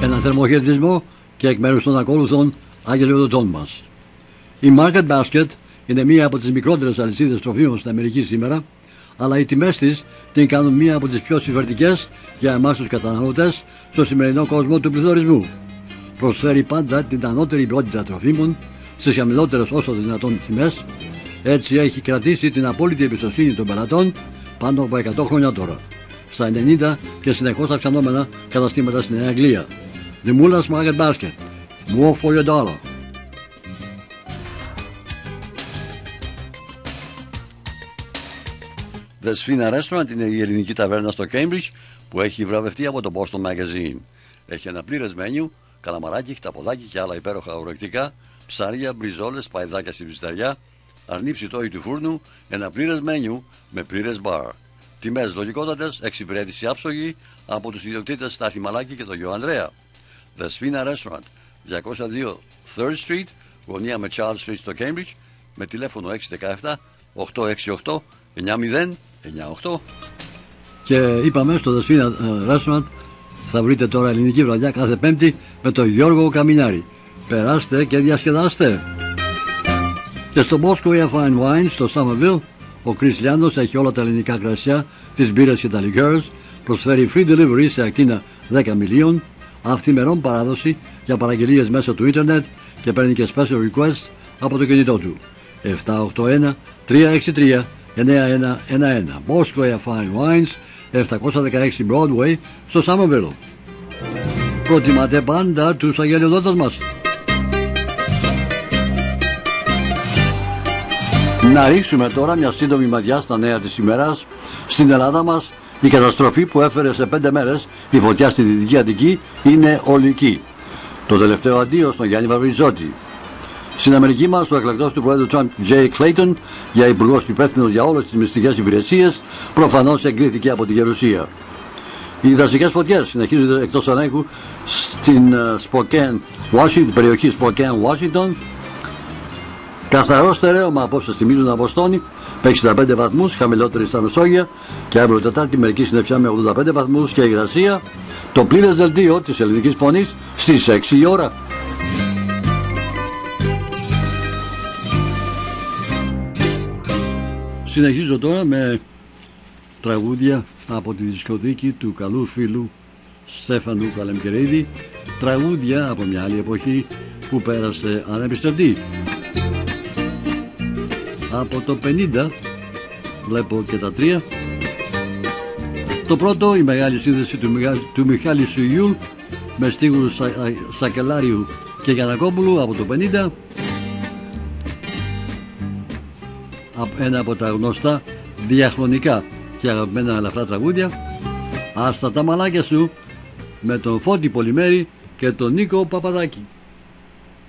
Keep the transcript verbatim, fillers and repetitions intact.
Ένα θερμοχαιρετισμό και εκ μέρους των ακόλουθων αγγελιοδοτών μας. Η Market Basket είναι μία από τις μικρότερες αλυσίδες τροφίμων στην Αμερική σήμερα, αλλά οι τιμές της την κάνουν μία από τις πιο συμφερτικές για εμάς τους καταναλωτές στο σημερινό κόσμο του πληθωρισμού. Προσφέρει πάντα την ανώτερη ποιότητα τροφίμων στις χαμηλότερες όσο δυνατόν τιμές. Έτσι έχει κρατήσει την απόλυτη εμπιστοσύνη των πελατών πάνω από εκατό χρόνια τώρα, στα ενενήντα και συνεχώς αυξανόμενα καταστήματα στην Νέα Αγγλία. The Mullers Market Basket. More for your dollar. The Sfina Restaurant είναι η ελληνική ταβέρνα στο Cambridge που έχει βραβευτεί από το Boston Magazine. Έχει ένα πλήρες μένιου, καλαμαράκι, χταποδάκι και άλλα υπέροχα ορεκτικά, ψάρια, μπριζόλες, παϊδάκια στη βυσταριά, αρνί ψητόι του φούρνου, ένα πλήρες μένιου με πλήρες μπαρ. Τιμές λογικότατες, εξυπηρέτηση άψογη από τους ιδιοκτήτες Στάθη Μαλάκη και τον Γιο Ανδρέα. The Sfina Restaurant, διακόσια δύο Third Street, γωνία με Charles Street στο Cambridge, με τηλέφωνο έξι ένα επτά οκτώ έξι οκτώ εννιά μηδέν εννιά οκτώ. Και είπαμε στο The Sfina Restaurant θα βρείτε τώρα ελληνική βραδιά κάθε Πέμπτη με τον Γιώργο Καμινάρη. Περάστε και διασκεδάστε. Και στο Bosco Fine Wine στο Somerville, ο Chris Λιάνδος έχει όλα τα ελληνικά κρασιά, τις μπύρες και τα liqueurs, προσφέρει free delivery σε ακτίνα δέκα μιλίων, αυθημερών παράδοση για παραγγελίες μέσω του ίντερνετ και παίρνει και special request από το κινητό του. επτά οκτώ ένα τρία έξι τρία εννιά ένα ένα ένα. Bosco Fine Wines, επτακόσια δεκαέξι Broadway στο Somerville. Προτιμάτε πάντα τους αγγελιοδότες μας. Να ρίξουμε τώρα μια σύντομη ματιά στα νέα της ημέρας. Στην Ελλάδα μας η καταστροφή που έφερε σε πέντε μέρες η φωτιά στη Δυτική Αττική είναι ολική. Το τελευταίο αντίο στον Γιάννη Βαρβιζότη. Στην Αμερική μας ο εκλεκτός του Πρόεδρου Τραμπ Τζέι Κλέιτον για υπουργός υπεύθυνος για όλες τις μυστικές υπηρεσίες προφανώς εγκρίθηκε από τη Γερουσία. Οι δασικές φωτιές συνεχίζονται εκτός ελέγχου στην Spokane, Washington, περιοχή Spokane, Washington. Καθαρό στερέωμα απόψε θυμίζουν Αποστόνη με εξήντα πέντε βαθμούς, χαμηλότερη στα Μεσόγεια, και αύριο Τετάρτη μερική συννεφιά με ογδόντα πέντε βαθμούς και υγρασία. Το πλήρες δελτίο της ελληνικής φωνής στις έξι η ώρα. Συνεχίζω τώρα με τραγούδια από τη δισκοθήκη του καλού φίλου Στέφανου Καλεμκερίδη, τραγούδια από μια άλλη εποχή που πέρασε ανεπιστευτή. Από το πενήντα βλέπω και τα τρία. Το πρώτο, η μεγάλη σύνδεση του, του Μιχάλη Σουγιούλ με στίχους Σα, Σακελάριου και Γιαννακόπουλου από το πενήντα. Ένα από τα γνωστά διαχρονικά και αγαπημένα ελαφρά τραγούδια, Άστα τα μαλάκια σου, με τον Φώτη Πολυμέρη και τον Νίκο Παπαδάκη.